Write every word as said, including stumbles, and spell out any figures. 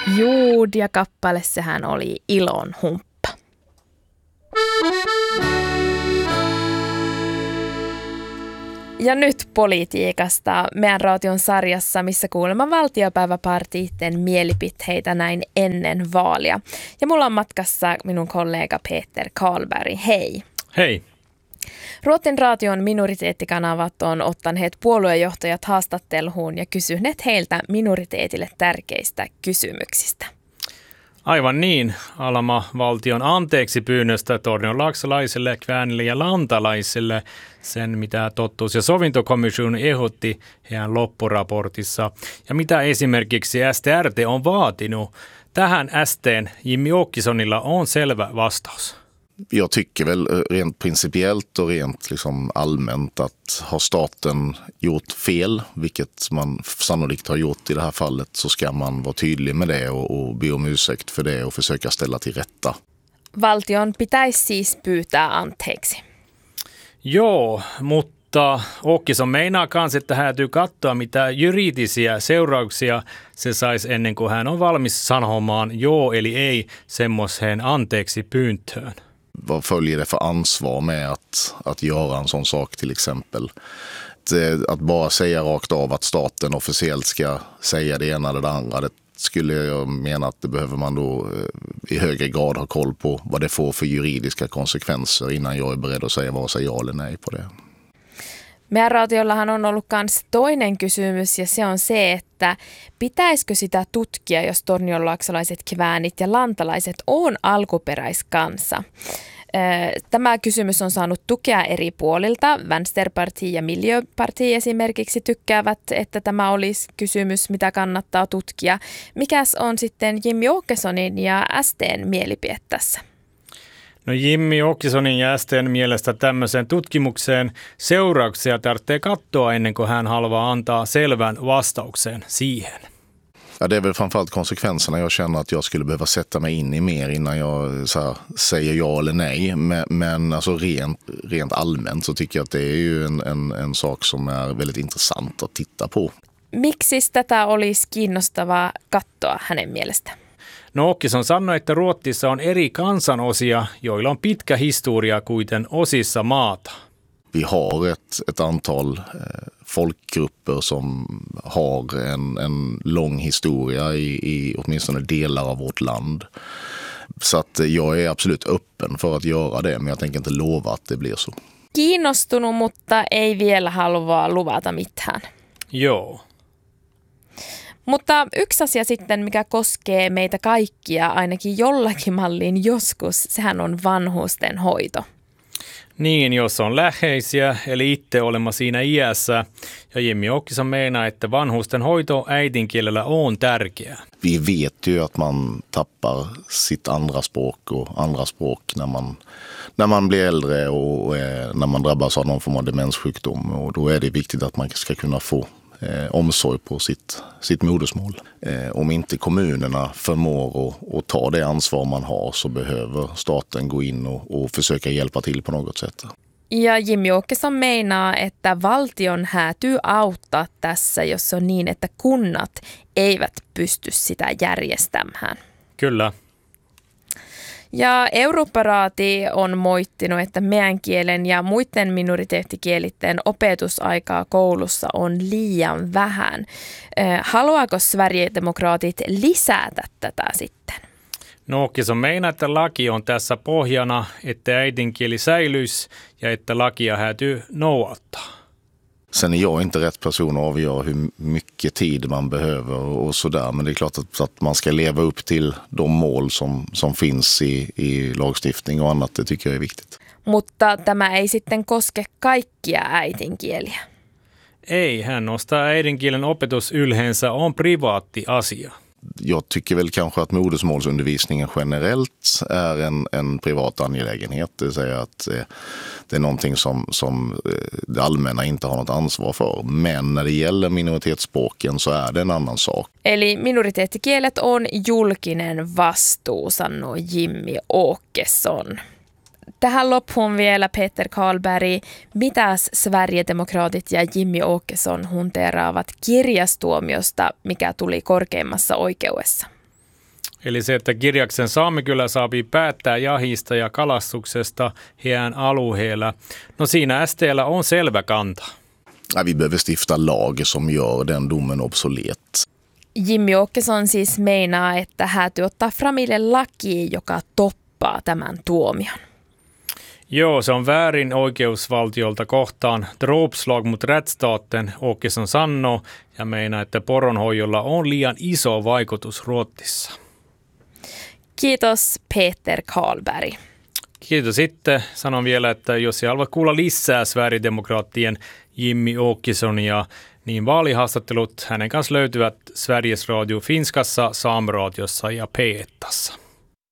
Juud ja kappale sehän oli Ilon humppa. Ja nyt politiikasta meidän Raation sarjassa, missä kuulemma valtiopäiväpartiitten mielipiteitä näin ennen vaalia. Ja mulla on matkassa minun kollega Peter Karlberg. Hei. Hei. Ruotin Raation minoriteettikanavat on ottaneet puoluejohtajat haastatteluun ja kysyneet heiltä minoriteetille tärkeistä kysymyksistä. Aivan niin. Alama valtion anteeksi pyynnöstä tornionlaaksolaisille, kväänille ja lantalaisille sen, mitä totuus- ja sovintokomission ehdotti heidän loppuraportissa. Ja mitä esimerkiksi S T R T on vaatinut. Tähän S T:n Jimmy Åkessonilla on selvä vastaus. Jag tycker väl rent principiellt och rent liksom allmänt att har staten gjort fel, vilket man sannolikt har gjort i det här fallet, så ska man vara tydlig med det och, och be om ursäkt för det och försöka ställa till rätta. Valtion pitäisi siis pyytää anteeksi. Joo, mutta Åkesson meinaa kans, että hän täytyy katsoa, mitä juridisia seurauksia se saisi ennen kuin hän on valmis sanomaan joo eli ei semmoiseen anteeksi pyyntöön. Vad följer det för ansvar med att, att göra en sån sak till exempel? Att, att bara säga rakt av att staten officiellt ska säga det ena eller det andra, det skulle jag mena att det behöver man då i högre grad ha koll på vad det får för juridiska konsekvenser innan jag är beredd att säga vare sig ja eller nej på det. Meidän Raatiollahan on ollut myös toinen kysymys ja se on se, että pitäisikö sitä tutkia, jos tornionlaaksolaiset, kväänit ja lantalaiset on alkuperäiskansa. Tämä kysymys on saanut tukea eri puolilta. Vänsterparti ja Miljöparti esimerkiksi tykkäävät, että tämä olisi kysymys, mitä kannattaa tutkia. Mikäs on sitten Jimmy Åkessonin ja S T:n mielipide tässä? No Jimmy Åkessonin ja S T:n mielestä tämmöiseen tutkimukseen seurauksia tarvitsee katsoa ennen kuin hän haluaa antaa selvän vastauksen siihen. Ja, det är väl framförallt konsekvenserna jag känner att jag skulle behöva sätta mig in i mer innan jag så här, säger ja eller nej. Men, men alltså rent, rent allmänt så tycker jag att det är ju en, en, en sak som är väldigt intressant att titta på. Miksi tätä olisi kiinnostavaa katsoa hänen mielestään? No Åkesson sanoi, että Ruotsissa on eri kansanosia, joilla on pitkä historia kuiten osissa maata. Vi har ett, ett antal eh, folkgrupper som har en, en lång historia i, i åtminstone delar av vårt land. Så att jag är absolut öppen för att göra det, men jag tänker inte lova att det blir så. Kiinnostunut, mutta ei vielä halua luvata mitään. Joo. Mutta yksi asia sitten, mikä koskee meitä kaikkia ainakin jollakin malliin joskus, sehän on vanhusten hoito. Niin, jos on läheisiä, eli itse olema siinä iässä. Ja Jimmy Åkesson meinaa, että vanhusten hoito äidinkielellä on tärkeää. Vi vet ju att man tappar sitt andra språk och andra språk när man, när man blir äldre och när man drabbas av någon form av demenssjukdom. Och då är det viktigt att man ska kunna få Eh, omsorg på sitt, sitt modersmål. Eh, om inte kommunerna förmår att, att ta det ansvar man har, så behöver staten gå in och, och försöka hjälpa till på något sätt. Ja Jimmy Åkesson meinaa, että valtion häätyy auttaa tässä, jos on niin, että kunnat eivät pysty sitä järjestämään. Kyllä. Ja Euroopparaati on moittinut, että meidän kielen ja muiden minoriteettikielitten opetusaikaa koulussa on liian vähän. Haluaako Sverigedemokraatit lisätä tätä sitten? No Åkesson meinaa, että laki on tässä pohjana, että äidinkieli säilyisi ja että lakia häätyy noudattaa. Sen är jag inte rätt person att avgöra hur mycket tid man behöver och sådär. Men det är klart att, att man ska leva upp till de mål som, som finns i, i lagstiftning och annat. Det tycker jag är viktigt. Mutta tämä ei sitten koske kaikkia äidinkieliä. Ei, hän nostaa äidinkielen opetus yleensä on privaatti asia. Jag tycker väl kanske att modersmålsundervisningen generellt är en, en privat angelägenhet. Det vill säga att eh, det är någonting som, som det allmänna inte har något ansvar för. Men när det gäller minoritetsspråken så är det en annan sak. Eli minoriteettikielet on julkinen vastuu, sanoo Jimmy Åkesson. Tähän loppuun vielä Peter Karlberg. Mitäs Sverigedemokraatit ja Jimmy Åkesson hunteeraavat kirjastuomiosta, mikä tuli korkeimmassa oikeudessa? Eli se, että Girjaksen saamekylä saapi päättää jahista ja kalastuksesta heidän alueella. No siinä S T:llä on selvä kanta. Ja, vi behöver stifta lag som gör den domen obsolet. Jimmy Åkesson siis meinaa, että häätyy ottaa framille laki, joka toppaa tämän tuomion. Joo, se on väärin oikeusvaltiolta kohtaan. Dråpslag mot rättsstaten, Åkesson sanoo, ja meinaa, että poronhoidolla on liian iso vaikutus Ruotsissa. Kiitos Peter Karlberg. Kiitos sitten. Sanon vielä, että jos haluat kuulla lisää Sverigedemokraattien Jimmy Åkessonia, niin vaalihaastattelut hänen kanssa löytyvät Sveriges Radio Finskassa, Saamradiossa ja P-ettassa.